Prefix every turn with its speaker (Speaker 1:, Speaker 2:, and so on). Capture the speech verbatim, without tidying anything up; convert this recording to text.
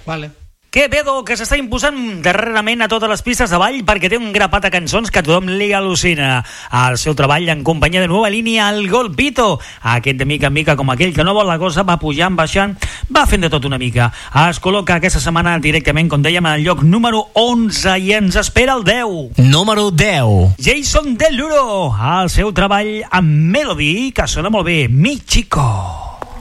Speaker 1: Vale.
Speaker 2: Quevedo, que s'està imposant darrerament a totes les pistes de ball perquè té un grapat de cançons que a tothom li al·lucina. El seu treball en companyia de Nova Línia, el Golpito. Aquest de mica en mica, com aquell que no vol la cosa, va pujant, baixant, va fent de tot una mica. Es col·loca aquesta setmana directament, com dèiem, en el lloc número onze i ens espera el deu.
Speaker 3: Número deu.
Speaker 2: Jason Derulo, el seu treball amb Melody, que sona molt bé, Mi Chico.